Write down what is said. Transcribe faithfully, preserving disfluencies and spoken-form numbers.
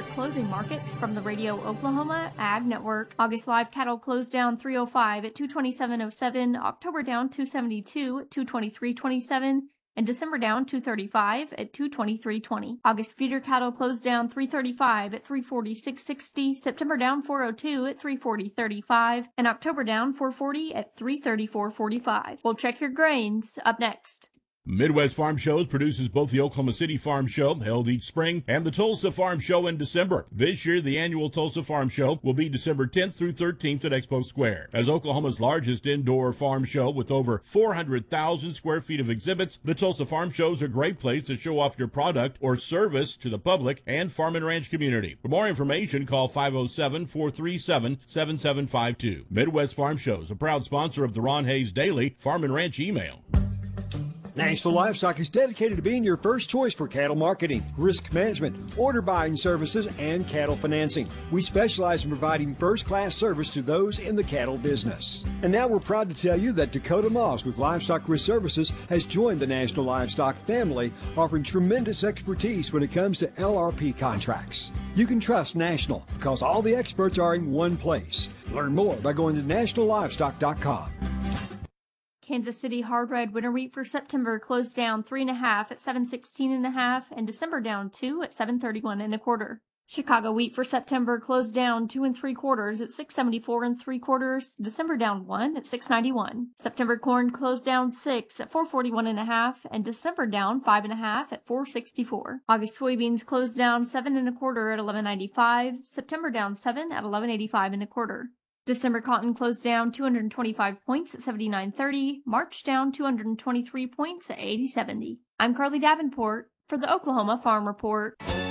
closing markets from the Radio Oklahoma Ag Network. August live cattle closed down three oh five at two twenty-seven oh seven, October down two seventy-two at two twenty-three twenty-seven, and December down two thirty-five at two twenty-three twenty. August feeder cattle closed down three thirty-five at three forty-six sixty, September down four oh two at three forty thirty-five, and October down four forty at three thirty-four forty-five. We'll check your grains up next. Midwest Farm Shows produces both the Oklahoma City Farm Show, held each spring, and the Tulsa Farm Show in December. This year, the annual Tulsa Farm Show will be December tenth through thirteenth at Expo Square. As Oklahoma's largest indoor farm show with over four hundred thousand square feet of exhibits, the Tulsa Farm Show is a great place to show off your product or service to the public and farm and ranch community. For more information, call five oh seven, four three seven, seven seven five two. Midwest Farm Shows, a proud sponsor of the Ron Hayes Daily Farm and Ranch Email. National Livestock is dedicated to being your first choice for cattle marketing, risk management, order buying services, and cattle financing. We specialize in providing first-class service to those in the cattle business. And now we're proud to tell you that Dakota Moss with Livestock Risk Services has joined the National Livestock family, offering tremendous expertise when it comes to L R P contracts. You can trust National because all the experts are in one place. Learn more by going to national livestock dot com. Kansas City hard red winter wheat for September closed down three and a half at seven sixteen and a half, and December down two at seven thirty-one and a quarter. Chicago wheat for September closed down two and three quarters at six seventy-four and three quarters. December down one at six ninety-one. September corn closed down six at four forty-one and a half, and December down five and a half at four sixty-four. August soybeans closed down seven and a quarter at eleven ninety-five. September down seven at eleven eighty-five and a quarter. December cotton closed down two hundred twenty-five points at seventy-nine thirty, March down two hundred twenty-three points at eighty seventy. I'm Carly Davenport for the Oklahoma Farm Report.